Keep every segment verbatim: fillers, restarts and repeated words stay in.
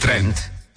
Trend.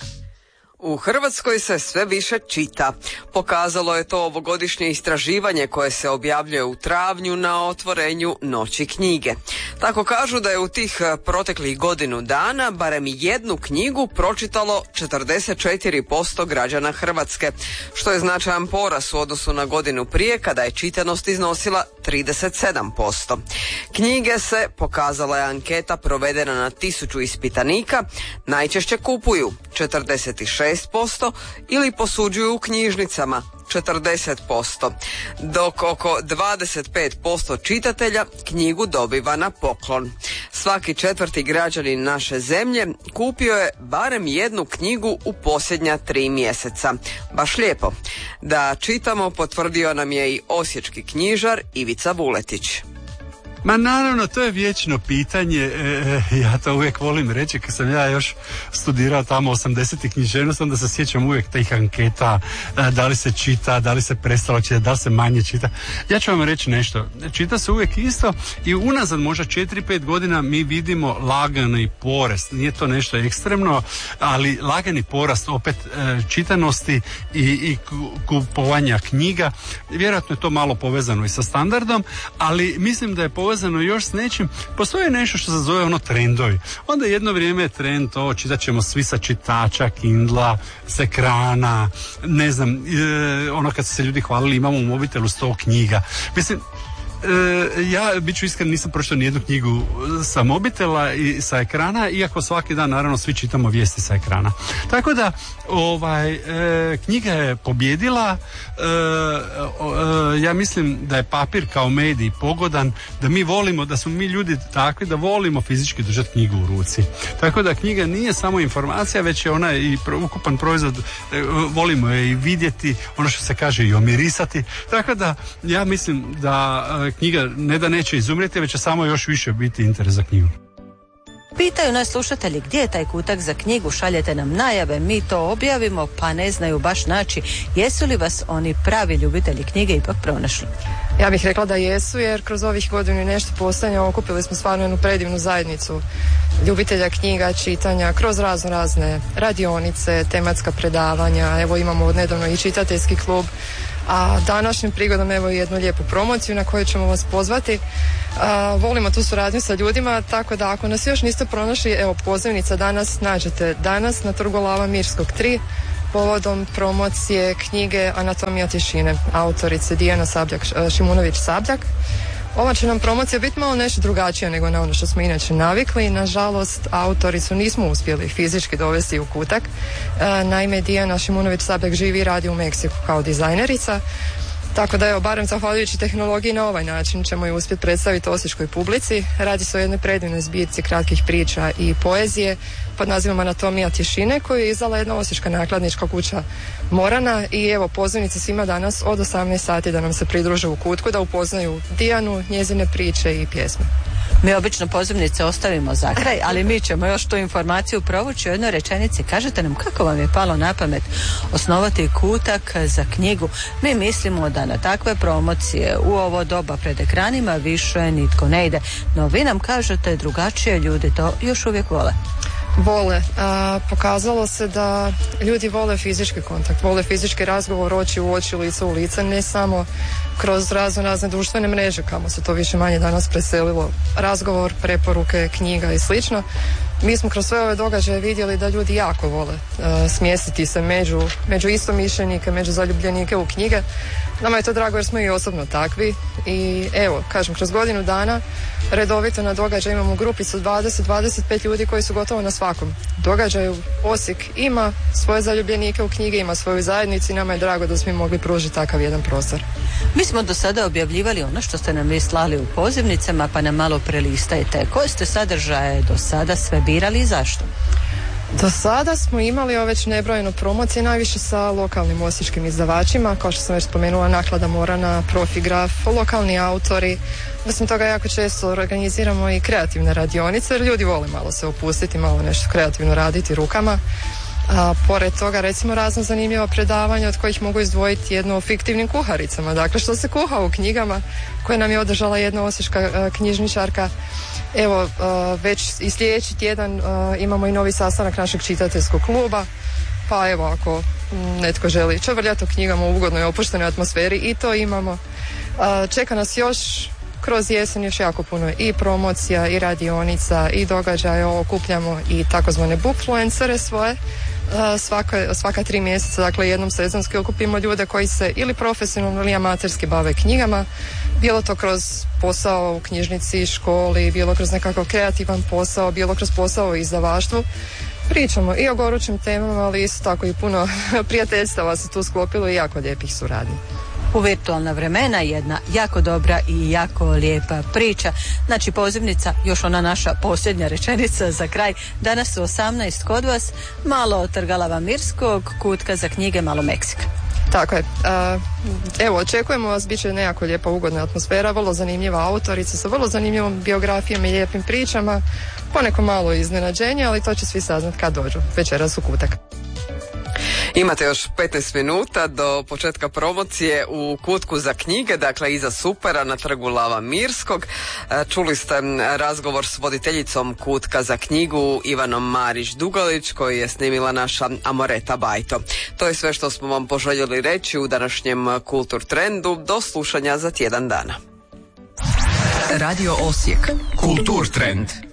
U Hrvatskoj se sve više čita. Pokazalo je to ovogodišnje istraživanje koje se objavljuje u travnju na otvorenju Noći knjige. Tako kažu da je u tih proteklih godinu dana barem jednu knjigu pročitalo četrdeset četiri posto građana Hrvatske, što je značajan porast u odnosu na godinu prije kada je čitanost iznosila trideset sedam posto. Knjige se, pokazala je anketa provedena na tisuću ispitanika, najčešće kupuju četrdeset šest posto ili posuđuju u knjižnicama četrdeset posto, dok oko dvadeset pet posto čitatelja knjigu dobiva na poklon. Svaki četvrti građanin naše zemlje kupio je barem jednu knjigu u posljednja tri mjeseca. Baš lijepo. Da čitamo potvrdio nam je i osječki knjižar Ivica Vuletić. Ma naravno, to je vječno pitanje, e, ja to uvijek volim reći, kad sam ja još studirao tamo osamdesetih književnost, onda se sjećam uvijek tih anketa, e, da li se čita, da li se prestalo čitati, da li se manje čita. Ja ću vam reći nešto, čita se uvijek isto i unazad možda četiri pet godina mi vidimo lagani porast, nije to nešto ekstremno, ali lagani porast opet e, čitanosti i, i kupovanja knjiga. Vjerojatno je to malo povezano i sa standardom, ali mislim da je povezano još s nečim. Postoji nešto što se zove ono trendovi. Onda jedno vrijeme je trend to, čitat ćemo svi sa čitača, Kindla, s ekrana, ne znam, e, ono kad su se ljudi hvalili imamo u mobitelu sto knjiga. Mislim, E, ja, bit ću iskren, nisam pročitao nijednu knjigu sa mobitela i sa ekrana, iako svaki dan naravno svi čitamo vijesti sa ekrana. Tako da ovaj, e, knjiga je pobjedila, e, e, ja mislim da je papir kao medij pogodan, da mi volimo, da smo mi ljudi takvi da volimo fizički držati knjigu u ruci. Tako da knjiga nije samo informacija, već je ona i ukupan proizvod, e, volimo je i vidjeti, ono što se kaže i omirisati. Tako da ja mislim da knjiga ne da neće izumrijeti, već će samo još više biti interes za knjigu. Pitaju nas slušatelji gdje je taj kutak za knjigu, šaljete nam najave, mi to objavimo, pa ne znaju baš naći. Jesu li vas oni pravi ljubitelji knjige ipak pronašli? Ja bih rekla da jesu, jer kroz ovih godinu i nešto postojanja okupili smo stvarno jednu predivnu zajednicu ljubitelja knjiga, čitanja, kroz razno razne radionice, tematska predavanja, evo imamo od nedavno i čitateljski klub, a današnjim prigodom evo jednu lijepu promociju na koju ćemo vas pozvati. A, volimo tu suradnju sa ljudima, tako da ako nas još niste pronašli, evo pozivnica danas, nađete danas na Trgu Lava Mirskog tri povodom promocije knjige Anatomija tišine, autorice Dijana Sabljak, Šimunović Sabljak. Ova će nam promocija biti malo nešto drugačija nego na ono što smo inače navikli. Nažalost, autoricu nismo uspjeli fizički dovesti u kutak. E, naime, Dijana Šimunović Sabljak živi i radi u Meksiku kao dizajnerica. Tako da evo, barem zahvaljujući tehnologiji na ovaj način ćemo ju uspjeti predstaviti osječkoj publici. Radi se o jednoj predivnoj zbirci kratkih priča i poezije pod nazivom Anatomija tišine koju je izdala jedna osječka nakladnička kuća Morana i evo pozivnice svima danas od osamnaest sati da nam se pridruže u kutku, da upoznaju Dijanu, njezine priče i pjesme. Mi obično pozivnice ostavimo za kraj, ali mi ćemo još tu informaciju provući u jednoj rečenici. Kažete nam kako vam je palo na pamet osnovati kutak za knjigu. Mi mislimo da na takve promocije u ovo doba pred ekranima više nitko ne ide. No vi nam kažete drugačije, ljudi to još uvijek vole. Vole. A, pokazalo se da ljudi vole fizički kontakt, vole fizički razgovor oči u oči, lice u lice, ne samo kroz razno razne društvene mreže, kamo se to više manje danas preselilo, razgovor, preporuke, knjiga i slično. Mi smo kroz sve ove događaje vidjeli da ljudi jako vole uh, smjestiti se među, među istomišljenike, među zaljubljenike u knjige. Nama je to drago jer smo i osobno takvi i evo, kažem, kroz godinu dana redovito na događaju imamo grupicu dvadeset do dvadeset pet ljudi koji su gotovo na svakom događaju. Osijek ima svoje zaljubljenike u knjige, ima svoju zajednicu i nama je drago da smo im mogli pružiti takav jedan prostor. Mi smo do sada objavljivali ono što ste nam vi slali u pozivnicama, pa nam malo prelistajte. Koje ste sadržaje do sada sve birali i zašto? Do sada smo imali već nebrojeno promocije, najviše sa lokalnim osječkim izdavačima, kao što sam već spomenula, Naklada Morana, Profigraf, lokalni autori. Osim toga jako često organiziramo i kreativne radionice, jer ljudi vole malo se opustiti, malo nešto kreativno raditi rukama. A pored toga recimo razno zanimljiva predavanja od kojih mogu izdvojiti jedno o fiktivnim kuharicama, dakle što se kuha u knjigama koje nam je održala jedna osječka knjižničarka. Evo, već i sljedeći tjedan imamo i novi sastanak našeg čitateljskog kluba, pa evo ako netko želi čavrljati o knjigama u ugodnoj opuštenoj atmosferi i to imamo. Čeka nas još kroz jesen još jako puno i promocija i radionica i događaja, okupljamo i takozvane bookfluencere svoje svaka, svaka tri mjeseca, dakle jednom sezonski okupimo ljude koji se ili profesionalno ili amaterski bave knjigama, bilo to kroz posao u knjižnici, školi, bilo kroz nekakav kreativan posao, bilo kroz posao u izdavaštvu. Pričamo i o gorućim temama, ali isto tako i puno prijateljstava se tu sklopilo i jako lijepih suradnji. U virtualna vremena jedna jako dobra i jako lijepa priča. Znači pozivnica, još ona naša posljednja rečenica za kraj. Danas u osamnaest kod vas, malo od Trgalava Mirskog, kutka za knjige, malo Meksika. Tako je. Evo, očekujemo vas, bit će nejako lijepa ugodna atmosfera, vrlo zanimljiva autorica sa vrlo zanimljivom biografijom i lijepim pričama, poneko malo iznenađenje, ali to će svi saznat kad dođu večeras u kutak. Imate još petnaest minuta do početka promocije u kutku za knjige, dakle iza Supera na trgu Lava Mirskog. Čuli ste razgovor s voditeljicom kutka za knjigu Ivanom Marić-Dugalić koji je snimila naša Amoreta Bajto. To je sve što smo vam poželjeli reći u današnjem Kultur trendu. Do slušanja za tjedan dana. Radio Osijek. Kultur trend.